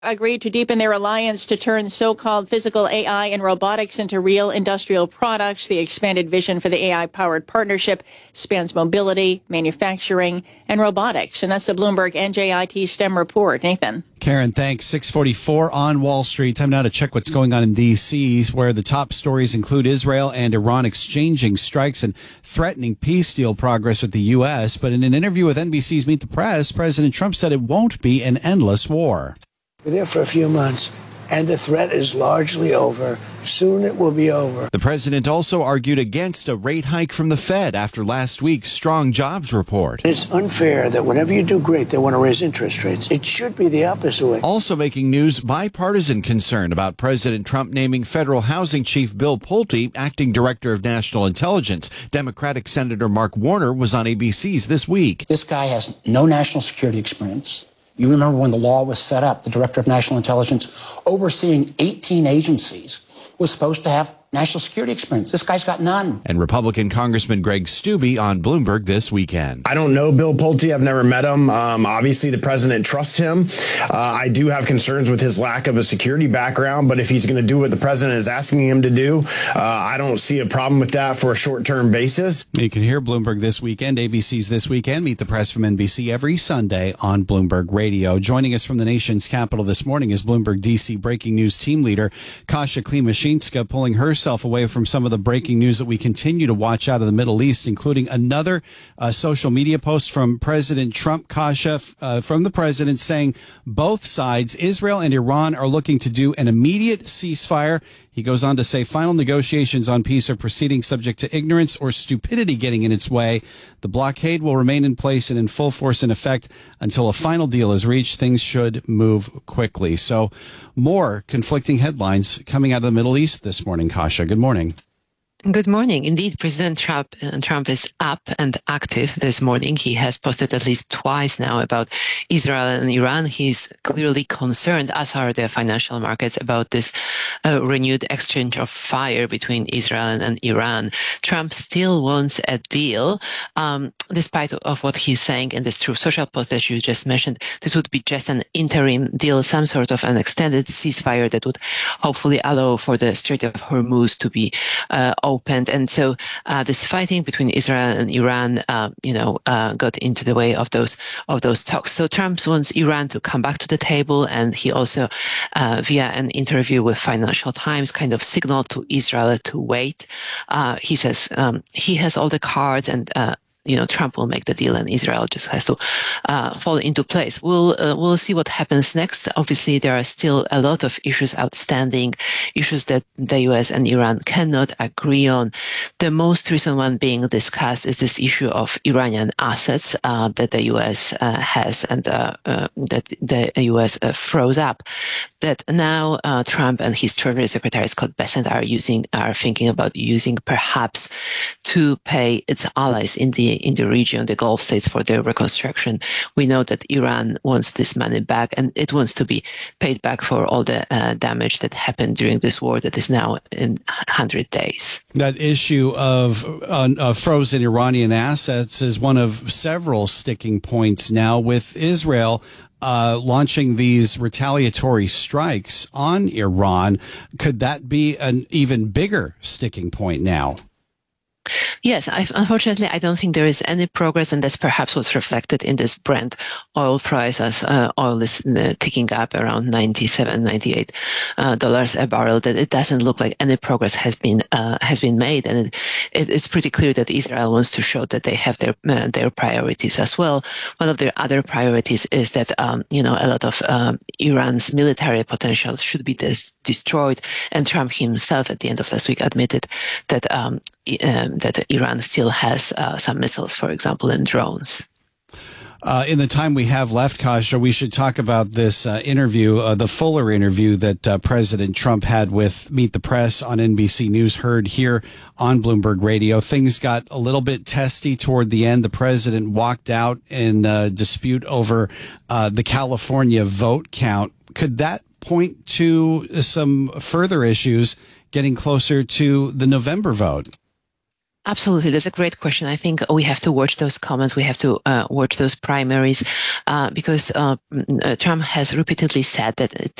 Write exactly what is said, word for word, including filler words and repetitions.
agreed to deepen their alliance to turn so-called physical A I and robotics into real industrial products. The expanded vision for the A I-powered partnership spans mobility, manufacturing, and robotics. And that's the Bloomberg N J I T STEM report. Nathan. Karen, thanks. six forty-four on Wall Street. Time now to check what's going on in D C, where the top stories include Israel and Iran exchanging strikes and threatening peace deal progress with the U S. But in an interview with N B C's Meet the Press, President Trump said it won't be an endless war. We're there for a few months, and the threat is largely over. Soon it will be over. The president also argued against a rate hike from the Fed after last week's strong jobs report. It's unfair that whenever you do great, they want to raise interest rates. It should be the opposite way. Also making news, bipartisan concern about President Trump naming federal housing chief Bill Pulte acting director of national intelligence. Democratic Senator Mark Warner was on A B C's This Week. This guy has no national security experience. You remember when the law was set up, the director of national intelligence overseeing eighteen agencies was supposed to have national security experience. This guy's got none. And Republican Congressman Greg Steube on Bloomberg This Weekend. I don't know Bill Pulte. I've never met him. Um, obviously, the president trusts him. Uh, I do have concerns with his lack of a security background, but if he's going to do what the president is asking him to do, uh, I don't see a problem with that for a short-term basis. You can hear Bloomberg This Weekend, A B C's This Weekend, Meet the Press from N B C every Sunday on Bloomberg Radio. Joining us from the nation's capital this morning is Bloomberg D C breaking news team leader Kasia Klimashinska, pulling herself away from some of the breaking news that we continue to watch out of the Middle East, including another uh, social media post from President Trump, Kasia, uh, from the president saying both sides, Israel and Iran, are looking to do an immediate ceasefire. He goes on to say final negotiations on peace are proceeding subject to ignorance or stupidity getting in its way. The blockade will remain in place and in full force in effect until a final deal is reached. Things should move quickly. So more conflicting headlines coming out of the Middle East this morning. Kasia, good morning. Good morning. Indeed, President Trump, uh, Trump is up and active this morning. He has posted at least twice now about Israel and Iran. He's clearly concerned, as are the financial markets, about this uh, renewed exchange of fire between Israel and, and Iran. Trump still wants a deal, um, despite of what he's saying in this Truth Social post that you just mentioned. This would be just an interim deal, some sort of an extended ceasefire that would hopefully allow for the Strait of Hormuz to be uh, opened. And so uh, this fighting between Israel and Iran, uh, you know, uh, got into the way of those of those talks. So Trump wants Iran to come back to the table, and he also, uh, via an interview with Financial Times, kind of signaled to Israel to wait. Uh, he says um, he has all the cards, and uh, you know, Trump will make the deal and Israel just has to uh, fall into place. We'll uh, we'll see what happens next. Obviously, there are still a lot of issues outstanding, issues that the U S and Iran cannot agree on. The most recent one being discussed is this issue of Iranian assets uh, that the U S uh, has and uh, uh, that the U S uh, froze up. That now uh, Trump and his Treasury Secretary Scott Bessent are using are thinking about using perhaps to pay its allies in the in the region, the Gulf states, for their reconstruction. We know that Iran wants this money back, and it wants to be paid back for all the uh, damage that happened during this war that is now in one hundred days. That issue of uh, uh, frozen Iranian assets is one of several sticking points now, with Israel Uh, launching these retaliatory strikes on Iran. Could that be an even bigger sticking point now? Yes, I, unfortunately, I don't think there is any progress, and that's perhaps what's reflected in this Brent oil price as uh, oil is uh, ticking up around ninety-seven, ninety-eight uh, dollars a barrel. That it doesn't look like any progress has been uh, has been made, and it, it, it's pretty clear that Israel wants to show that they have their uh, their priorities as well. One of their other priorities is that um, you know a lot of um, Iran's military potential should be dis- destroyed, and Trump himself at the end of last week admitted that um, um, that Iran still has uh, some missiles, for example, and drones. Uh, in the time we have left, Kasia, we should talk about this uh, interview, uh, the Fuller interview that uh, President Trump had with Meet the Press on N B C News, heard here on Bloomberg Radio. Things got a little bit testy toward the end. The president walked out in a dispute over uh, the California vote count. Could that point to some further issues getting closer to the November vote? Absolutely. That's a great question. I think we have to watch those comments. We have to uh, watch those primaries uh, because uh, Trump has repeatedly said that